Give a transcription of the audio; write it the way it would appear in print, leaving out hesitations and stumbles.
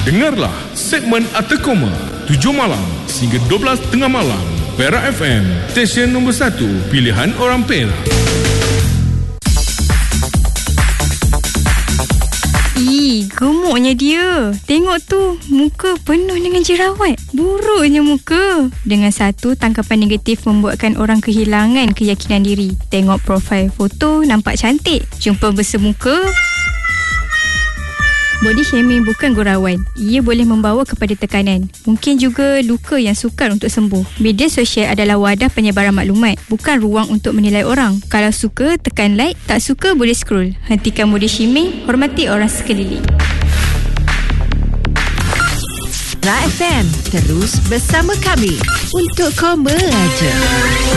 Dengarlah segmen Atekoma 7 malam hingga 12 tengah malam. Perak FM, stesen nombor 1 pilihan orang Perak. Gemuknya dia. Tengok tu, muka penuh dengan jerawat. Buruknya muka. Dengan satu tangkapan negatif membuatkan orang kehilangan keyakinan diri. Tengok profil foto nampak cantik. Jumpa bersemuka. Body shaming bukan gurauan. Ia boleh membawa kepada tekanan. Mungkin juga luka yang sukar untuk sembuh. Media sosial adalah wadah penyebaran maklumat, bukan ruang untuk menilai orang. Kalau suka, tekan like. Tak suka, boleh scroll. Hentikan body shaming. Hormati orang sekeliling. Perak FM, terus bersama kami untuk kau mengajar.